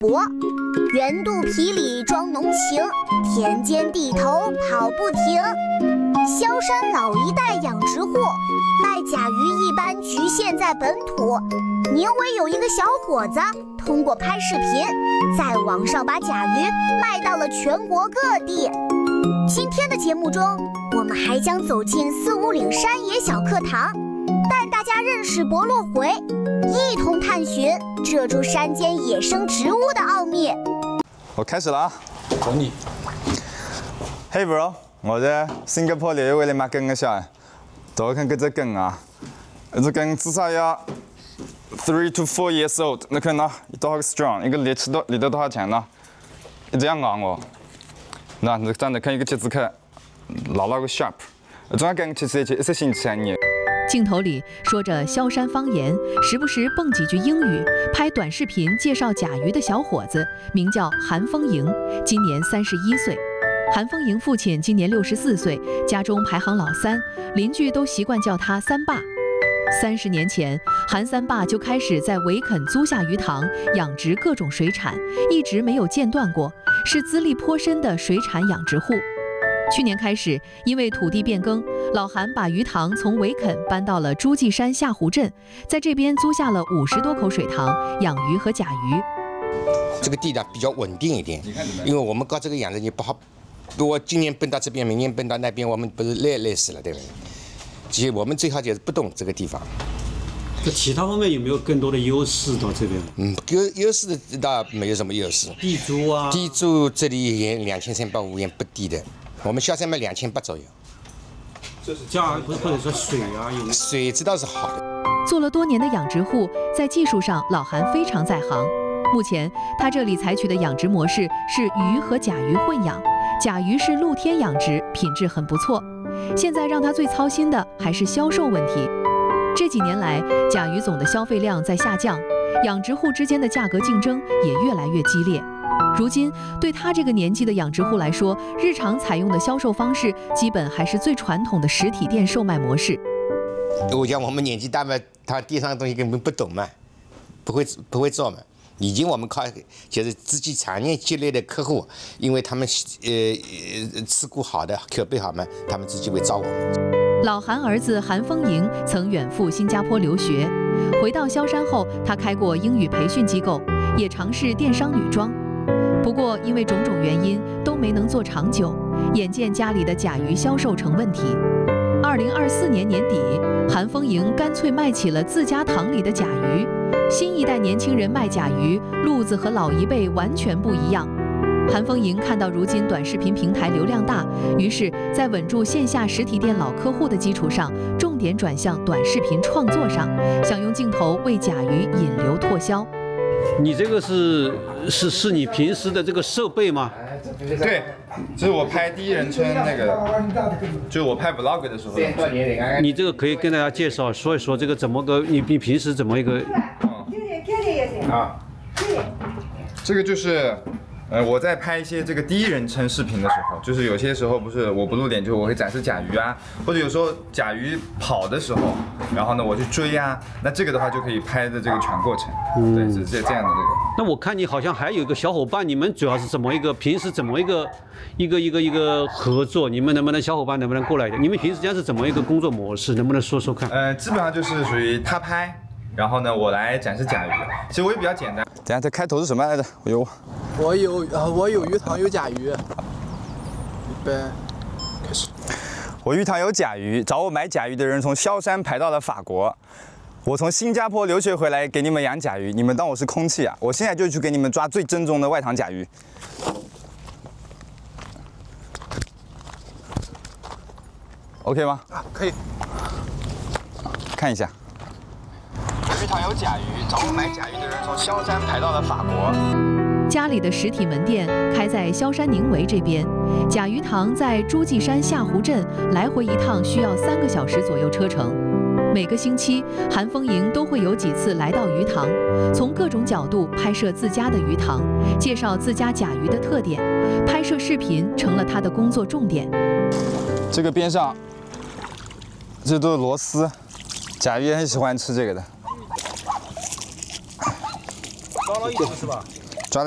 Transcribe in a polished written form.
博。圆肚皮里装浓情，田间地头跑不停。萧山老一代养殖户，卖甲鱼一般局限在本土。宁为有一个小伙子，通过拍视频，在网上把甲鱼卖到了全国各地。今天的节目中，我们还将走进四五岭山野小课堂，带大家认识博洛回，一同探寻这株山间野生植物的奥秘。 我开始了啊！ 等你。 Hey bro， 我在新加坡留学回来买根个小，大家看这只根啊，这根至少要3 to 4 years old， 你看呐，多少 strong， 一个力度多少强呢？这样硬哦。那你这样子看一个节子看，老个 sharp， 这样根其实一些星期才捏。 镜头里说着萧山方言，时不时蹦几句英语，拍短视频介绍甲鱼的小伙子名叫韩丰盈，今年31岁。韩丰盈父亲今年64岁，家中排行老3，邻居都习惯叫他三爸。30年前，韩三爸就开始在维肯租下鱼塘，养殖各种水产，一直没有间断过，是资历颇深的水产养殖户。去年开始，因为土地变更，老韩把鱼塘从维肯搬到了诸暨山下湖镇，在这边租下了50多口水塘，养鱼和甲鱼。 这个地呢比较稳定一点，因为我们搞这个养殖也不好，我今年奔到这边，明年奔到那边，我们不是累死了，对不对？其实我们最好就是不动这个地方。 在其他方面有没有更多的优势到这边？ 优势的倒没有什么优势。 地租啊， 地租这里也2350元不低的。我们萧山卖2800左右， 这是价或者说水啊，有没有？ 水质倒是好的。 做了多年的养殖户，在技术上老韩非常在行。目前他这里采取的养殖模式是鱼和甲鱼混养，甲鱼是露天养殖，品质很不错。现在让他最操心的还是销售问题。这几年来，甲鱼总的消费量在下降，养殖户之间的价格竞争也越来越激烈。如今，对他这个年纪的养殖户来说，日常采用的销售方式基本还是最传统的实体店售卖模式。 我讲我们年纪大嘛，他地上的东西根本不懂嘛，不会做嘛。已经我们靠就是自己常年积累的客户，因为他们吃过好的口碑好嘛，他们自己会找我们。 老韩儿子韩丰盈曾远赴新加坡留学，回到萧山后，他开过英语培训机构，也尝试电商女装。不过因为种种原因都没能做长久，眼见家里的甲鱼销售成问题。2024年年底，韩丰盈干脆卖起了自家塘里的甲鱼。新一代年轻人卖甲鱼，路子和老一辈完全不一样。韩丰盈看到如今短视频平台流量大，于是，在稳住线下实体店老客户的基础上，重点转向短视频创作上，想用镜头为甲鱼引流拓销。 你这个是你平时的这个设备吗？ 对，这是我拍第一人称那个，就是我拍 vlog 的时候。 你这个可以跟大家介绍说一说这个怎么个你平时怎么一个？ 这个就是。我在拍一些这个第一人称视频的时候，就是有些时候不是我不露脸，就是我会展示甲鱼啊，或者有时候甲鱼跑的时候，然后呢我去追啊，那这个的话就可以拍的这个全过程，对，是这样的这个。 那我看你好像还有一个小伙伴，你们主要是怎么一个平时怎么一个合作？你们能不能小伙伴能不能过来一点？你们平时这样是怎么一个工作模式？能不能说说看？ 基本上就是属于他拍。然后呢，我来展示甲鱼。其实我也比较简单。等下这开头是什么来着？ 我有鱼塘有甲鱼。预备，开始。 我鱼塘有甲鱼，找我买甲鱼的人从萧山排到了法国。我从新加坡留学回来给你们养甲鱼，你们当我是空气啊？我现在就去给你们抓最正宗的外塘甲鱼。OK 吗？ 啊，可以。 看一下。鱼塘有甲鱼，找我买甲鱼的人从萧山排到了法国。 家里的实体门店开在萧山宁围这边，甲鱼塘在诸暨山下湖镇，来回一趟需要3个小时左右车程。每个星期，韩丰盈都会有几次来到鱼塘，从各种角度拍摄自家的鱼塘，介绍自家甲鱼的特点，拍摄视频成了他的工作重点。 这个边上，这都是螺丝，甲鱼也很喜欢吃这个的。 烧了一次是吧？